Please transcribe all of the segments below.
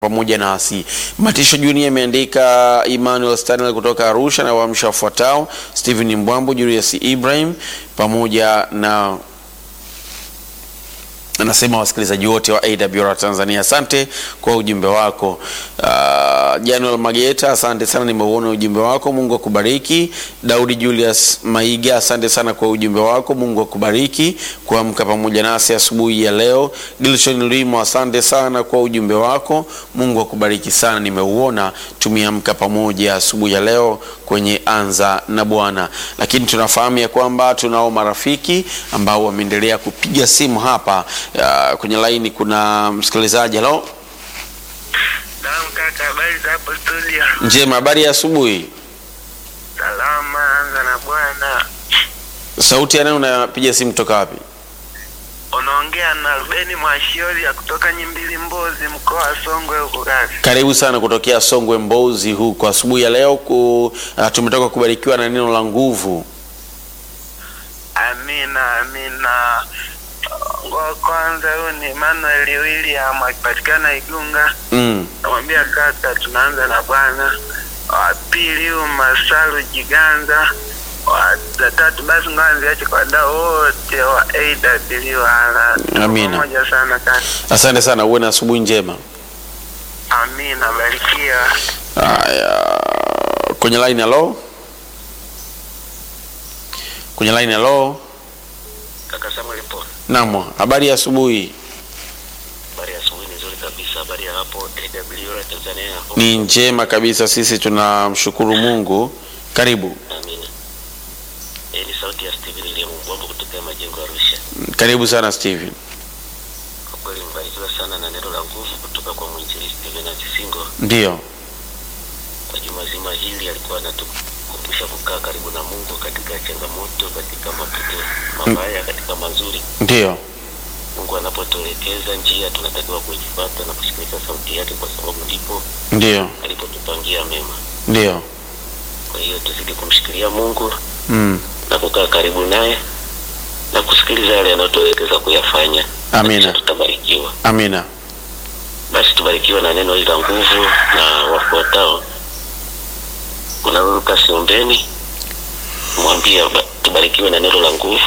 pamoja nasi. Matisho Junior imeandika Emmanuel Stanley kutoka Arusha na waamsha wafuatao: Steven Mbwambo, Julius Ibrahim pamoja na anasema wasikilizaji wote wa AWR Tanzania, asante kwa ujumbe wako. Januel Mageta, asante sana, nimeuona ujumbe wako, Mungu akubariki. Daudi Julius Maiga, asante sana kwa ujumbe wako, Mungu akubariki kuamka pamoja nasi asubuhi ya leo. Gilson Limo, asante sana kwa ujumbe wako, Mungu akubariki sana, nimeuona tumeamka pamoja asubuhi ya leo kwenye Anza na Bwana. Lakini tunafahamu ya kwamba tunao marafiki ambao wameendelea kupiga simu hapa. Kwenye laini kuna msikilizaji. Hello. Naam kaka, habari za hapo studio? Njema, habari ya asubuhi. Salama, Anza na Bwana. Sauti ya nani unapiga simu kutoka wapi? Unaongea na Rubeni Mwashiori ya kutoka Nyimbili Mbozi, mkoa wa Songwe huko kaka. Karibu sana kutokea Songwe Mbozi huko. Asubuhi ya leo tumetoka kubarikiwa na neno la nguvu. Amina, amina. Kwanza huyu ni Emmanuel William akipatikana Igunga. Namwambia kaka tunaanza na Bwana. Wa pili huyu Masalu Jiganza. Wa tatu basi ngoja niache kwa wadau wote wa AWR. Amina. Pamoja sana kaka. Asante sana, uwe na asubuhi njema. Amina, barikiwa. Haya, kwenye line. Hello. Kwenye line. Hello. Kaka Samuel Paul. Naam, habari ya asubuhi. Habari ya asubuhi nzuri kabisa. Habari ya hapo AWR Tanzania. Ni njema kabisa, sisi tunamshukuru Mungu. Karibu. Amina. Ni sauti ya Steven William Mbwambo kutoka Majengo Arusha. Karibu sana Steven. Kwa kweli mbarikiwa sana na neno la nguvu kutoka kwa mwinjilisti Steven Atisingo. Ndio. Kwa juma zima hili alikuwa anatukumbusha kukaa karibu na Mungu katika changamoto, katika mapito mabaya, katika mazuri. Ndio. Mungu anapotuelekeza njia tunatakiwa kuifuata na kusikiliza sauti yake, kwa sababu ndipo Ndio alipotupangia mema. Ndio. Kwa hiyo tuzidi kumshikilia Mungu na kukaa karibu naye na kusikiliza yale anayotuelekeza kuyafanya. Amina. Tutabarikiwa. Amina. Basi tubarikiwe na neno hili la nguvu na wafuatao. Kuna Lucas Ombeni, mwambie tubarikiwe na neno la nguvu.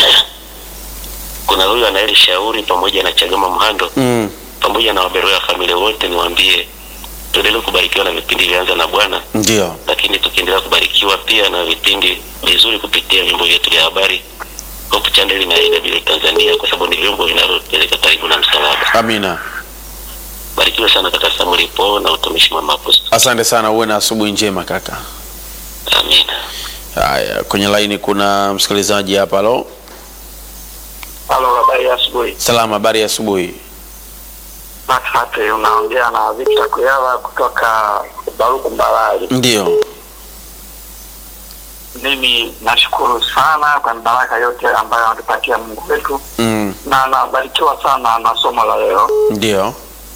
Kuna huyu Anaeli Shauri pamoja na Chagama Mhando pamoja na waberoya ya familia wote, niwaambie tuendelee kubarikiwa na vipindi vya Anza na Bwana. Ndio. Lakini tukiendelea kubarikiwa pia na vipindi vizuri kupitia vyombo vyetu vya habari, Hope Channel na AWR Tanzania, kwa sababu ni vyombo vinavyopeleka karibu na msalaba. Amina. Barikiwa sana kaka Samuel Paul na utumishi wa Apostle. Asante sana, uwe na asubuhi njema kaka. Amina. Haya, kwenye line kuna msikilizaji hapa. Halo. Halo, habari ya asubuhi. Salama, habari ya asubuhi. Asante, unaongea na Victor Kuyala kutoka Baruku Mbalali. Ndio. Mimi nashukuru sana kwa baraka yote ambayo anatupatia Mungu wetu. Na nabarikiwa sana na somo la leo. Ndio.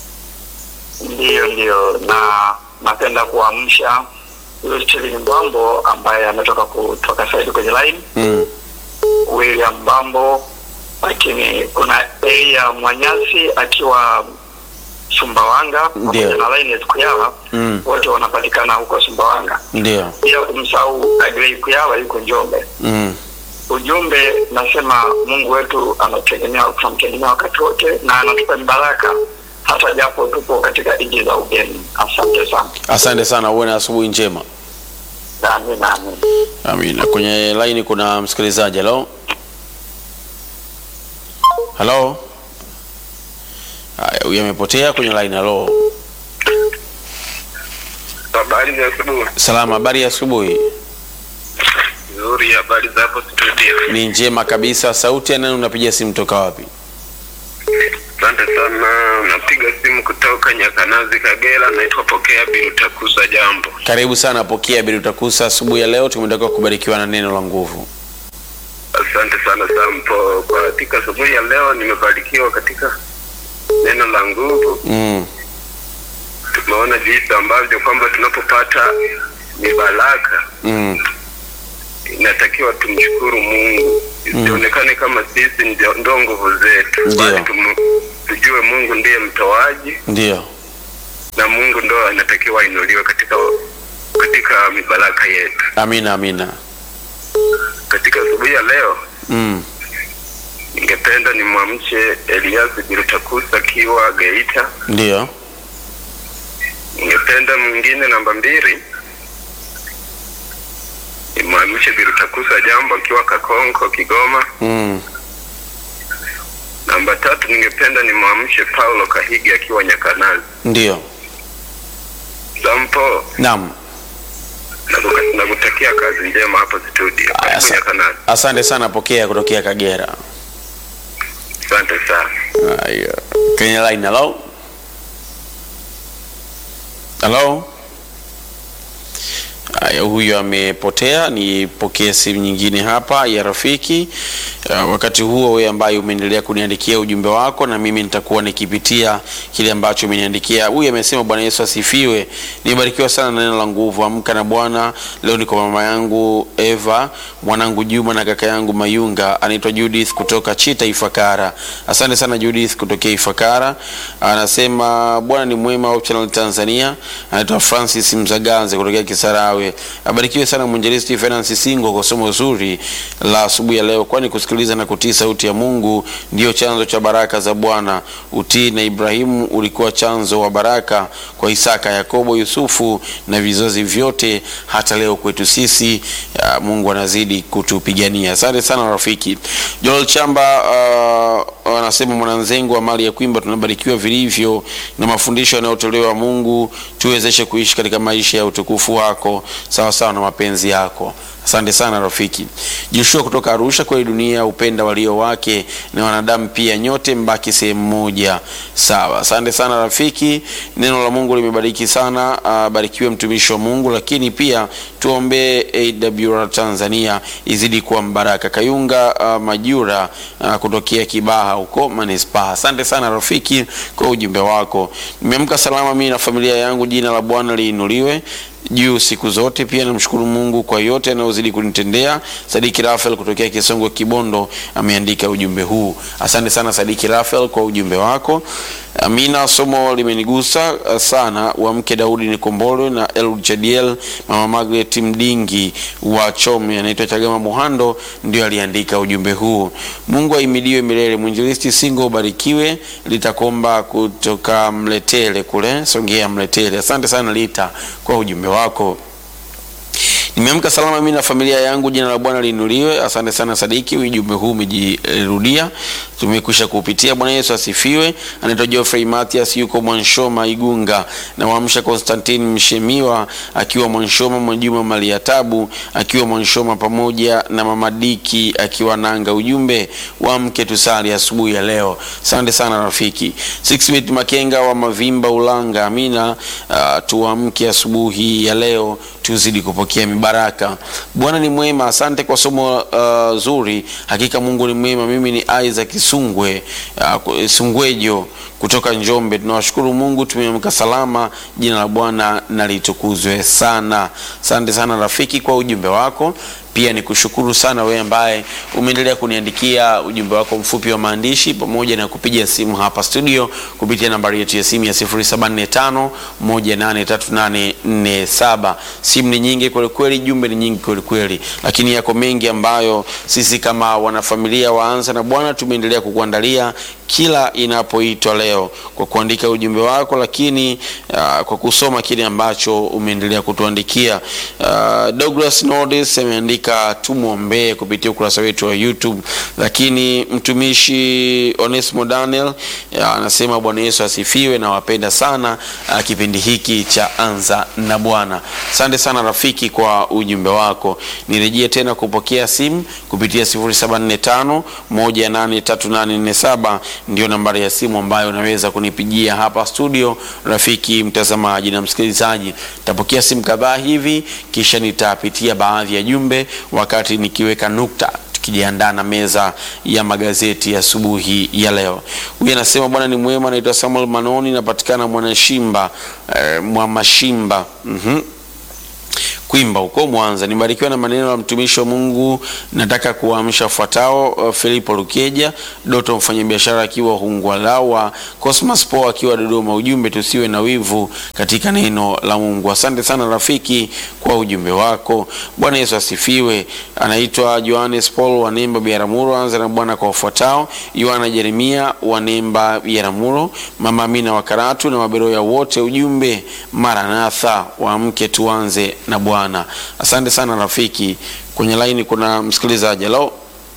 Ndio, na napenda kuamsha yule Steven Mbwambo ambaye ametoka kutoka sasa kwenye line. William Mbwambo, lakini kuna Elia Mwanyasi akiwa Sumbawanga pamoja na line ya Kuyala, wote wanapatikana huko Sumbawanga. Ndio. Pia kumsahau Agrey Kuyala yuko Njombe. Ujumbe nasema Mungu wetu tunamtegemea wakati wote na anatupa baraka hata japo tupo katika nchi za ugeni. Asante sana. Asante sana, uwe na asubuhi njema. Amina. Amina. Kwenye line kuna msikilizaji. Hello. Hello. Haya, huyu amepotea kwenye line. Hello. Habari za asubuhi. Salama, habari ya asubuhi. Nzuri, habari za hapo studio. Ni njema kabisa. Sauti ya nani unapiga simu toka wapi? Asante sana, napiga simu kutoka Nyakanazi Kagera, naitwa Pokea Birutakusa. Jambo. Karibu sana Pokea Birutakusa. Asubuhi ya leo tumetoka kubarikiwa na neno la nguvu. Asante sana Sampo. Kwa katika asubuhi ya leo nimebarikiwa katika neno la nguvu. Tumeona jinsi ambavyo kwamba tunapopata ni baraka. Inatakiwa tumshukuru Mungu. Isionekane kama sisi ndio nguvu zetu. Bali tujue Mungu ndiye mtoaji. Ndio. Mungu ndo anatakiwa inuliwe katika mibaraka yetu. Amina, amina. Katika asubuhi ya leo ningependa nimwamshe Elias Birutakusa akiwa Geita. Ndio. Ningependa mwingine namba 2 nimwamshe Birutakusa Jambo akiwa Kakonko Kigoma. Namba 3 ningependa nimwamshe Paulo Kahigi akiwa Nyakanazi. Ndio. Sampo. Naam. Nakutakia kazi njema hapo studio. Nyakanazi. Asante sana, pokea kutokea Kagera. Asante sana. Haya. Kwenye line, hello. Hello. Haya, huyo amepotea. Nipokee simu nyingine hapa ya rafiki. Wakati huo wewe ambaye umeendelea kuniandikia ujumbe wako, na mimi nitakuwa nikipitia kile ambacho umeniandikia. Huyu amesema Bwana Yesu asifiwe. Nibarikiwa sana na neno la nguvu. Amka na Bwana. Leo niko mama yangu Eva, mwanangu Juma na kaka yangu Mayunga. Anaitwa Judith kutoka Chita Ifakara. Asante sana Judith kutokea Ifakara. Anasema Bwana ni mwema wa Channel Tanzania. Anaitwa Francis Mzaganze kutokea Kisarawe. Abarikiwe sana mwinjilisti Finance Singo kwa somo zuri la asubuhi ya leo, kwani kusikiliza na kutii sauti ya Mungu ndio chanzo cha baraka za Bwana. Utii na Ibrahimu ulikuwa chanzo wa baraka kwa Isaka, Yakobo, Yusufu na vizazi vyote hata leo kwetu sisi. Mungu anazidi kutupigania. Asante sana rafiki. Joel Chamba anasema mwananzengu wa mali ya kuimba, tunabarikiwa vilivyo na mafundisho yanayotolewa. Mungu tuwezeshe kuishi katika maisha ya utukufu wako sawa sawa na mapenzi yako. Asante sana rafiki. Joshua kutoka Arusha, kwa dunia upenda walio wake na wanadamu pia, nyote mbaki sehemu moja. Sawa. Asante sana rafiki. Neno la Mungu limebariki sana. Barikiwe mtumishi wa Mungu, lakini pia tuombe AWR Tanzania izidi kuwa mbaraka. Kayunga Majura kutokea Kibaha huko Manispaa. Asante sana rafiki kwa ujumbe wako. Nimeamka salama mimi na familia yangu, jina la Bwana liinuliwe juu siku zote. Pia namshukuru Mungu kwa yote anayozidi kunitendea. Sadiki Rafael kutokea Kisongo Kibondo ameandika ujumbe huu. Asante sana Sadiki Rafael kwa ujumbe wako. Amina, somo limenigusa sana. Wamke Daudi Nikombolo na Elud Chadiel, mama Margaret Mdingi wa Chome, anaitwa Chagama Muhando, ndio aliandika ujumbe huu. Mungu ahimidiwe milele. Mwinjilisti Singo barikiwe. Litakomba kutoka Mletele kule Songea Mletele. Asante sana Lita kwa ujumbe wako. Nimeamka salama mimi na familia yangu, jina la Bwana liinuliwe. Asante sana Sadiki, ujumbe huu umejirudia, tumekwisha kupitia. Bwana Yesu asifiwe. Anaitwa Geoffrey Mathias, yuko Mwanshoma Igunga, na waamsha Constantine Mshemiwa akiwa Mwanshoma, Mwajuma Maliatabu akiwa Mwanshoma, pamoja na Mama Diki akiwa Nanga. Ujumbe waamke tusali asubuhi ya leo. Asante sana rafiki. 6bit Makenga wa Mavimba Ulanga. Amina, tuamke asubuhi ya leo tuzidi kupokea mibaraka. Bwana ni mwema. Asante kwa somo zuri. Hakika Mungu ni mwema. Mimi ni Isaac Sungwejo kutoka Njombe. Tunawashukuru Mungu tumeamka salama. Jina la Bwana na litukuzwe sana. Asante sana rafiki kwa ujumbe wako. Pia nikushukuru sana wewe ambaye umeendelea kuniandikia ujumbe wako mfupi wa maandishi pamoja na kupiga simu hapa studio kupitia nambari yetu ya simu ya 0745183847. Simu ni nyingi kweli kweli, jumbe ni nyingi kweli kweli, lakini yako mengi ambayo sisi kama wanafamilia waanza na Bwana tumeendelea kukuandalia kila inapoitwa leo, kwa kuandika ujumbe wako, lakini kwa kusoma kile ambacho umeendelea kutuandikia. Douglas Norris ameandika tumuombe kupitia ukurasa wetu wa YouTube, lakini mtumishi Onesmo Daniel anasema Bwana Yesu asifiwe na wapenda sana kipindi hiki cha Anza na Bwana. Asante sana rafiki kwa ujumbe wako. Nirejea tena kupokea simu kupitia 0745183847 ndio nambari ya simu ambayo unaweza kunipigia hapa studio. Rafiki mtazamaji na msikilizaji, tapokea simu kadhaa hivi kisha nitapitia baadhi ya jumbe wakati nikiweka nukta tukijiandaa na meza ya magazeti ya asubuhi ya leo. Huyu anasema Bwana ni mwema. Naitwa Samuel Manoni, napatikana Mwanashimba Mwamashimba. Kwimba huko Mwanza. Nibarikiwa na maneno ya mtumishi wa Mungu. Nataka kuamsha fuatao: Filipo Lukeja, Doto mfanyabiashara akiwa Hungwalawa, Cosmas Po akiwa Dodoma. Ujumbe, tusiwe na wivu katika neno la Mungu. Asante sana rafiki kwa ujumbe wako. Bwana Yesu asifiwe. Anaitwa Johannes Paul wa Nemba Biaramuro. Anza na Bwana kwa wafuatao: Yohana Jeremia wa Nemba Biaramuro, Mama Amina wa Karatu na Maberoya wote. Ujumbe, Maranatha, waamke tuanze na Bwana. Asante sana rafiki. Kwenye laini kuna msikilizaji. Hello.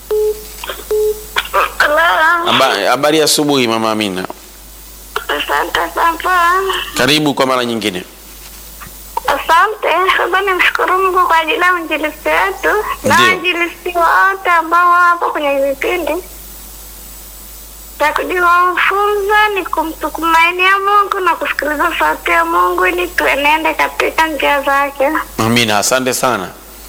Habari ya asubuhi Mama Amina. Asante sana. Karibu kwa mara nyingine. Asante. Sasa nimshukuru Mungu kwa ajili ya injilisti wetu na injilisti wote ambao wapo kwenye vipindi. Takujifunza ni kumtukumainia Mungu na kusikiliza sauti ya Mungu ili tuenende katika njia zake. Amina. Asante sana.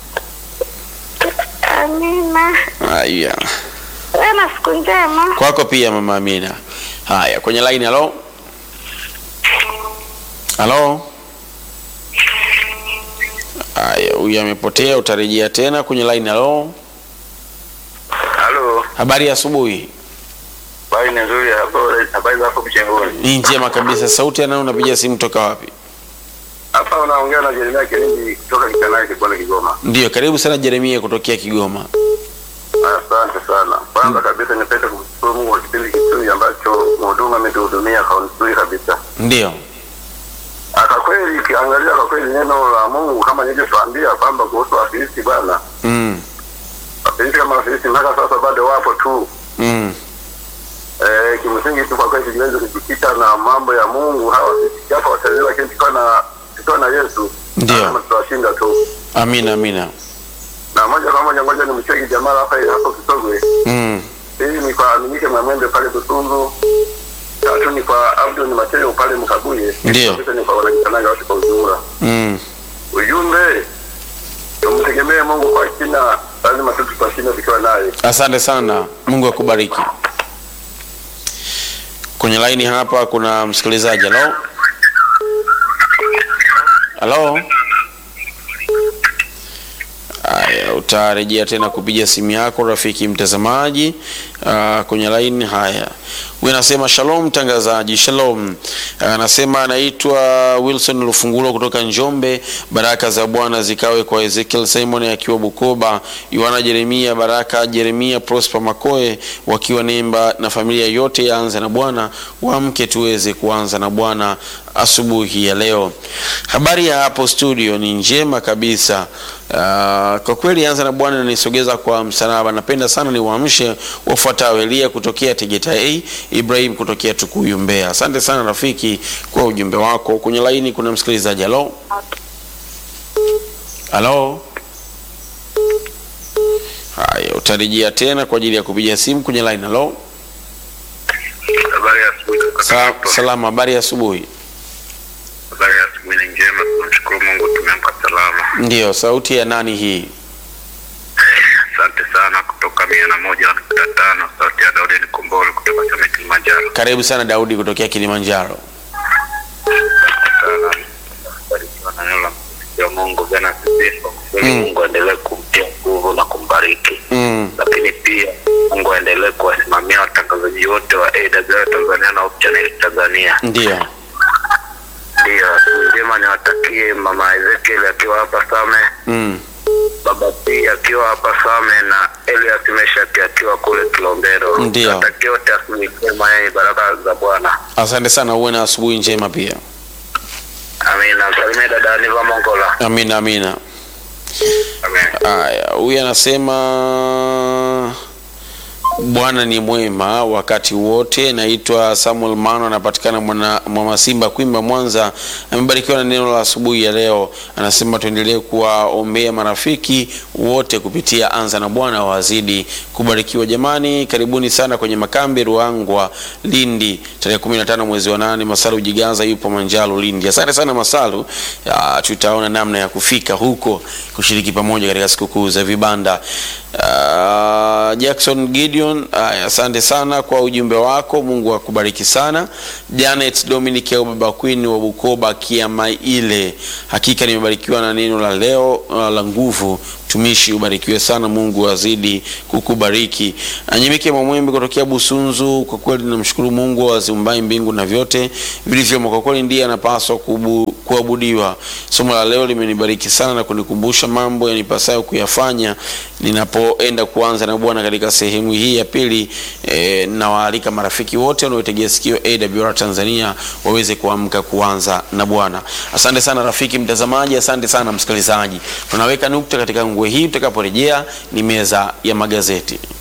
Amina. Haya. Na siku njema. Kwako pia Mama Amina. Haya, kwenye line. Hello. Hello. Haya, huyu amepotea, utarejea tena kwenye line. Hello. Halo. Habari ya asubuhi. Habari nzuri hapo. Habari zako mchengoni? Ni njema kabisa. Sauti ya nani unapiga simu toka wapi? Hapa unaongea na Jeremia Kerendi kutoka Kikanai kwa Kigoma. Ndio, karibu sana Jeremia kutokea Kigoma. Asante sana. Kwanza kabisa nipende kumshukuru Mungu kwa kipindi kizuri ambacho mhudumu ametuhudumia kwa nzuri kabisa. Ndio. Kwa kweli kiangalia kwa kweli neno la Mungu kama nilivyokuambia kwamba kuhusu Wafilisti bwana. Wafilisti kama Wafilisti mpaka sasa bado wapo tu. Kimsingi tu kwa kweli tuweze kujikita na mambo ya Mungu. Hawa sisi hapa watazaliwa lakini tukiwa na Yesu ndio tutashinda tu. Amina, amina. Na moja kwa moja ngoja nimcheki jamaa hapa hapo Kisogwe. Hii ni kwa Aminike Mwamwembe pale Busunzu. Tatu ni kwa Abdul Mateo pale Mkabuye. Ndio. Ni kwa wanakitanaga watu kwa ujumla. Ujumbe, tumtegemee Mungu kwa kina, lazima tutashinda tukiwa naye. Asante sana. Mungu akubariki. Kwenye line hapa kuna msikilizaji. Hello. Hello. Haya, utarejea tena kupiga simu yako rafiki mtazamaji. Kwenye line. Haya, huyu anasema shalom mtangazaji. Shalom. Anasema anaitwa Wilson Lufungulo kutoka Njombe. Baraka za Bwana zikawe kwa Ezekiel Simon akiwa Bukoba, Yohana Jeremia, Baraka Jeremia, Prosper Makoe wakiwa Nemba na familia yote ya Anza na Bwana. Waamke tuweze kuanza na Bwana asubuhi ya leo. Habari ya hapo studio ni njema kabisa. Kwa kweli Anza na Bwana nisogeza kwa msalaba. Napenda sana niwaamshe wafuatao: Elia kutokea Tegeta A, Ibrahim kutokea Tukuyu Mbeya. Asante sana rafiki kwa ujumbe wako. Kwenye laini kuna msikilizaji. Hello. Hello. Haya, utarejea tena kwa ajili ya kupiga simu kwenye line. Hello. Habari ya asubuhi. Salama, habari ya asubuhi. Habari ya asubuhi njema, tunamshukuru Mungu tumeamka salama. Ndio, sauti ya nani hii? Asante sana, kutoka 101.5, sauti ya Daudi Nikombole kutoka Kilimanjaro. Karibu sana Daudi kutokea Kilimanjaro. Ya Mungu bwana sifa. Mungu aendelee kumtia nguvu na kumbariki. Lakini pia Mungu aendelee kuwasimamia watangazaji wote wa AWR Tanzania na Hope Channel Tanzania. Ndio. Njema niwatakie mama Ezekiel akiwa hapa Same. Baba pia akiwa hapa Same na Elias Meshaki akiwa kule Kilombero. Ndio. Natakia wote asubuhi njema yenye baraka za Bwana. Asante sana, uwe na asubuhi njema pia. Amina. Salimia dada Aniva Mongola. Amina, amina. Amen. Haya, huyu anasema Bwana ni mwema wakati wote. Naitwa Samuel Mano, anapatikana Mwana Simba Kwimba Mwanza. Amebarikiwa na neno la asubuhi ya leo. Anasema tuendelee kuwaombea marafiki wote kupitia Anza na Bwana wazidi kubarikiwa. Jamani, karibuni sana kwenye makambi Ruangwa Lindi tarehe 15 mwezi wa 8. Masalu Jiganza yupo Manjalo Lindi. Asante sana Masalu. Tutaona namna ya kufika huko kushiriki pamoja katika sikukuu za vibanda. Jackson Gideon, asante sana kwa ujumbe wako, Mungu akubariki sana. Janet Dominic au Baba Queen wa Bukoba Kiamaile, hakika nimebarikiwa na neno la leo la nguvu. Tumishi ubarikiwe sana, Mungu azidi kukubariki. Anyimike Mwamwembe kutokea Busunzu, kwa kweli namshukuru Mungu aziumbaye mbingu na vyote vilivyomo, kwa kweli ndiye anapaswa kuabudiwa. Somo la leo limenibariki sana na kunikumbusha mambo yanipasayo kuyafanya ninapoenda kuanza na Bwana katika sehemu hii ya pili. Nawaalika marafiki wote wanaotegea sikio AWR Tanzania waweze kuamka kuanza na Bwana. Asante sana rafiki mtazamaji, asante sana msikilizaji. Tunaweka nukta katika ngwe hii, tutakaporejea ni meza ya magazeti.